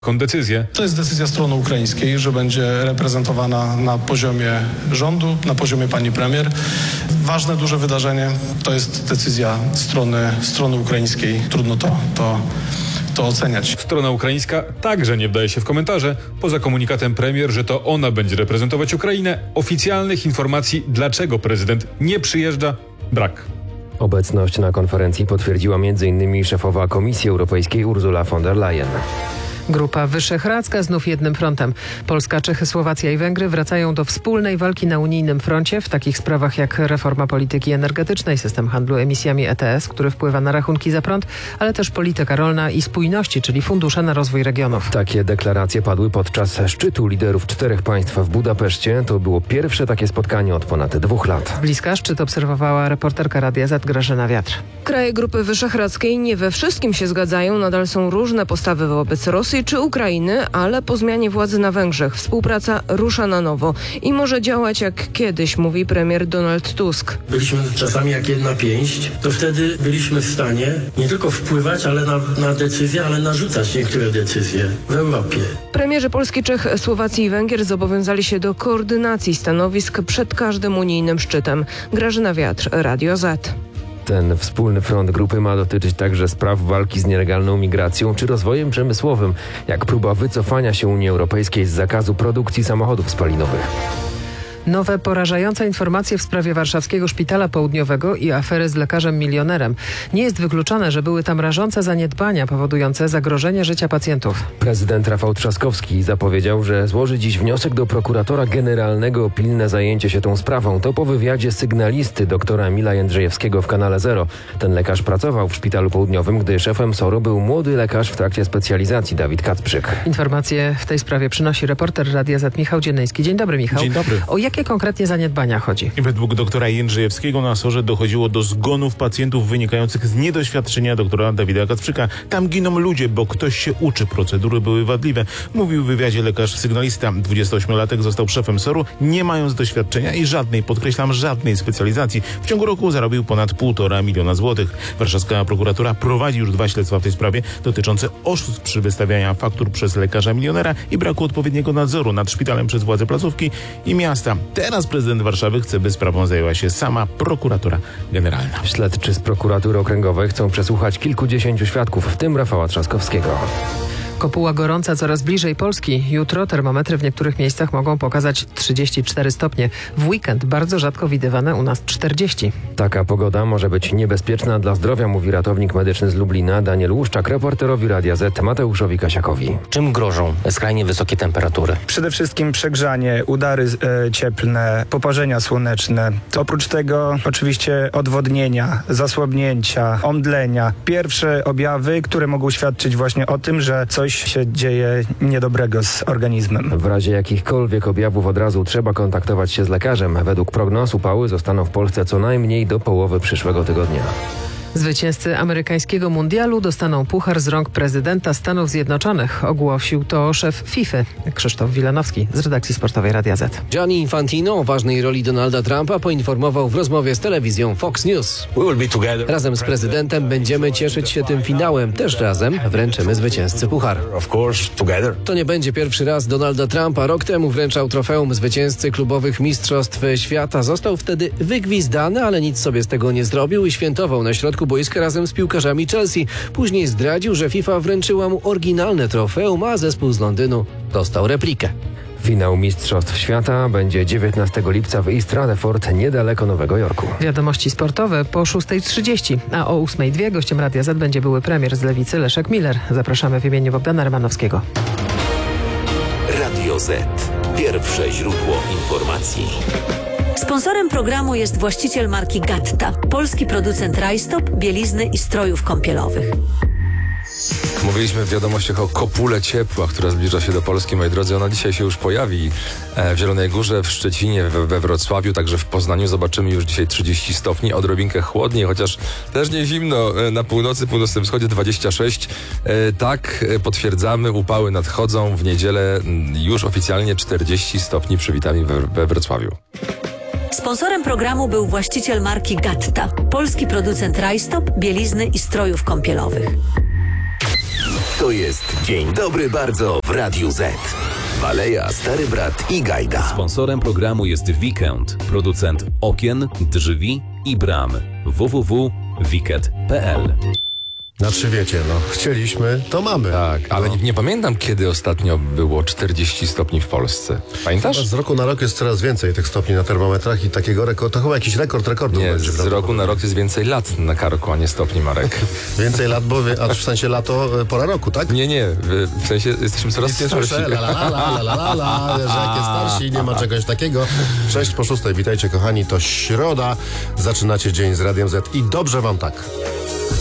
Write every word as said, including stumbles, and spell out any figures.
decyzję. To jest decyzja strony ukraińskiej, że będzie reprezentowana na poziomie rządu, na poziomie pani premier. Ważne, duże wydarzenie to jest decyzja strony, strony ukraińskiej. Trudno to, to, to oceniać. Strona ukraińska także nie wdaje się w komentarze. Poza komunikatem premier, że to ona będzie reprezentować Ukrainę, oficjalnych informacji, dlaczego prezydent nie przyjeżdża, brak. Obecność na konferencji potwierdziła między innymi szefowa Komisji Europejskiej Ursula von der Leyen. Grupa Wyszehradzka znów jednym frontem. Polska, Czechy, Słowacja i Węgry wracają do wspólnej walki na unijnym froncie w takich sprawach jak reforma polityki energetycznej, system handlu emisjami E T S, który wpływa na rachunki za prąd, ale też polityka rolna i spójności, czyli fundusze na rozwój regionów. Takie deklaracje padły podczas szczytu liderów czterech państw w Budapeszcie. To było pierwsze takie spotkanie od ponad dwóch lat. Z bliska szczyt obserwowała reporterka Radia Z Grażyna Wiatr. Kraje Grupy Wyszehradzkiej nie we wszystkim się zgadzają. Nadal są różne postawy wobec Rosji czy Ukrainy, ale po zmianie władzy na Węgrzech współpraca rusza na nowo i może działać jak kiedyś, mówi premier Donald Tusk. Byliśmy czasami jak jedna pięść, to wtedy byliśmy w stanie nie tylko wpływać ale na, na decyzje, ale narzucać niektóre decyzje w Europie. Premierzy Polski, Czech, Słowacji i Węgier zobowiązali się do koordynacji stanowisk przed każdym unijnym szczytem. Grażyna Wiatr, Radio Z. Ten wspólny front grupy ma dotyczyć także spraw walki z nielegalną migracją czy rozwojem przemysłowym, jak próba wycofania się Unii Europejskiej z zakazu produkcji samochodów spalinowych. Nowe porażające informacje w sprawie warszawskiego szpitala południowego i afery z lekarzem milionerem. Nie jest wykluczone, że były tam rażące zaniedbania powodujące zagrożenie życia pacjentów. Prezydent Rafał Trzaskowski zapowiedział, że złoży dziś wniosek do prokuratora generalnego o pilne zajęcie się tą sprawą. To po wywiadzie sygnalisty doktora Emila Jędrzejewskiego w Kanale Zero. Ten lekarz pracował w szpitalu południowym, gdy szefem S O R-u był młody lekarz w trakcie specjalizacji Dawid Kacprzyk. Informacje w tej sprawie przynosi reporter Radia Z Michał Dzienejski. Dzień dobry, Michał. Dzień dobry. O jakie konkretnie zaniedbania chodzi? Według doktora Jędrzejewskiego na S O R-ze dochodziło do zgonów pacjentów wynikających z niedoświadczenia doktora Dawida Kacprzyka. Tam giną ludzie, bo ktoś się uczy, procedury były wadliwe. Mówił w wywiadzie lekarz sygnalista. dwudziestoośmiolatek został szefem S O R-u, nie mając doświadczenia i żadnej, podkreślam, żadnej specjalizacji. W ciągu roku zarobił ponad półtora miliona złotych. Warszawska prokuratura prowadzi już dwa śledztwa w tej sprawie dotyczące oszustw przy wystawianiu faktur przez lekarza milionera i braku odpowiedniego nadzoru nad szpitalem przez władze placówki i miasta. Teraz prezydent Warszawy chce, by sprawą zajęła się sama prokuratura generalna. Śledczy z prokuratury okręgowej chcą przesłuchać kilkudziesięciu świadków, w tym Rafała Trzaskowskiego. Kopuła gorąca coraz bliżej Polski. Jutro termometry w niektórych miejscach mogą pokazać trzydzieści cztery stopnie. W weekend bardzo rzadko widywane u nas czterdzieści. Taka pogoda może być niebezpieczna dla zdrowia, mówi ratownik medyczny z Lublina Daniel Łuszczak reporterowi Radia Z Mateuszowi Kasiakowi. Czym grożą skrajnie wysokie temperatury? Przede wszystkim przegrzanie, udary e, cieplne, poparzenia słoneczne. Oprócz tego oczywiście odwodnienia, zasłabnięcia, omdlenia. Pierwsze objawy, które mogą świadczyć właśnie o tym, że coś się dzieje niedobrego z organizmem. W razie jakichkolwiek objawów od razu trzeba kontaktować się z lekarzem. Według prognoz upały zostaną w Polsce co najmniej do połowy przyszłego tygodnia. Zwycięzcy amerykańskiego mundialu dostaną puchar z rąk prezydenta Stanów Zjednoczonych. Ogłosił to szef FIFA Krzysztof Wilanowski z redakcji sportowej Radia Z. Gianni Infantino o ważnej roli Donalda Trumpa poinformował w rozmowie z telewizją Fox News. Razem z prezydentem będziemy cieszyć się tym finałem. Też razem wręczymy zwycięzcy puchar. To nie będzie pierwszy raz Donalda Trumpa. Rok temu wręczał trofeum zwycięzcy klubowych mistrzostw świata. Został wtedy wygwizdany, ale nic sobie z tego nie zrobił i świętował na środku boiska razem z piłkarzami Chelsea. Później zdradził, że FIFA wręczyła mu oryginalne trofeum, a zespół z Londynu dostał replikę. Finał Mistrzostw Świata będzie dziewiętnastego lipca w East Rutherford, niedaleko Nowego Jorku. Wiadomości sportowe po szóstej trzydzieści, a o ósmej dwie gościem Radia Z będzie były premier z Lewicy Leszek Miller. Zapraszamy w imieniu Bogdana Rymanowskiego. Radio Z. Pierwsze źródło informacji. Sponsorem programu jest właściciel marki Gatta, polski producent rajstop, bielizny i strojów kąpielowych. Mówiliśmy w wiadomościach o kopule ciepła, która zbliża się do Polski, moi drodzy. Ona dzisiaj się już pojawi w Zielonej Górze, w Szczecinie, we Wrocławiu, także w Poznaniu. Zobaczymy już dzisiaj trzydzieści stopni, odrobinkę chłodniej, chociaż też nie zimno. Na północy, północnym wschodzie dwadzieścia sześć. Tak, potwierdzamy, upały nadchodzą. W niedzielę już oficjalnie czterdzieści stopni przywitami we, we Wrocławiu. Sponsorem programu był właściciel marki Gatta, polski producent rajstop, bielizny i strojów kąpielowych. To jest Dzień Dobry Bardzo w Radiu Z. Baleja, Stary Brat i Gajda. Sponsorem programu jest Weekend, producent okien, drzwi i bram. w w w kropka wiket kropka p l. Znaczy wiecie, no chcieliśmy, to mamy. Tak, ale no. nie, nie pamiętam, kiedy ostatnio było czterdzieści stopni w Polsce. Pamiętasz? Z roku na rok jest coraz więcej tych stopni na termometrach i takiego rekordu, to chyba jakiś rekord rekordów Nie, będzie. z roku na rok jest więcej lat na karku, a nie stopni, Marek. Więcej lat, bo wie, a w sensie lato, e, pora roku, tak? Nie, nie, w, w sensie jesteśmy coraz Nic nie starsi. słyszę, la la la la la la la, że jakie starsi, nie ma czegoś takiego. Sześć po szóstej, witajcie kochani, to środa, zaczynacie dzień z Radiem Z i dobrze wam tak.